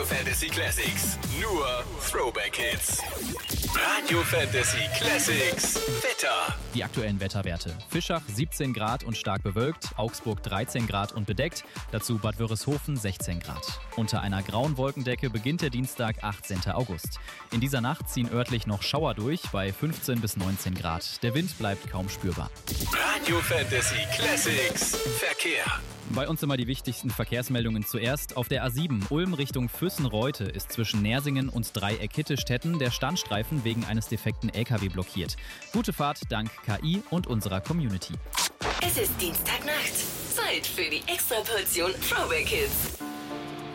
Fantasy Classics. Nur Throwback Hits. Radio Fantasy Classics. Wetter. Die aktuellen Wetterwerte. Fischach 17 Grad und stark bewölkt, Augsburg 13 Grad und bedeckt, dazu Bad Wörishofen 16 Grad. Unter einer grauen Wolkendecke beginnt der Dienstag, 18. August. In dieser Nacht ziehen örtlich noch Schauer durch bei 15 bis 19 Grad. Der Wind bleibt kaum spürbar. Radio Fantasy Classics. Verkehr. Bei uns immer die wichtigsten Verkehrsmeldungen zuerst. Auf der A7 Ulm Richtung Füssen-Reute ist zwischen Nersingen und Dreieck-Hittestätten der Standstreifen wegen eines defekten LKW blockiert. Gute Fahrt dank KI und unserer Community. Es ist Dienstagnacht. Zeit für die Extraportion Throwback Hits.